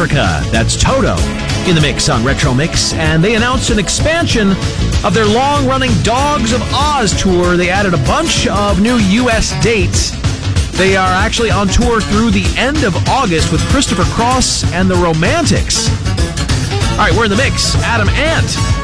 Africa. That's Toto in the mix on Retro Mix. And they announced an expansion of their long-running Dogs of Oz tour. They added a bunch of new U.S. dates. They are actually on tour through the end of August with Christopher Cross and the Romantics. All right, we're in the mix. Adam Ant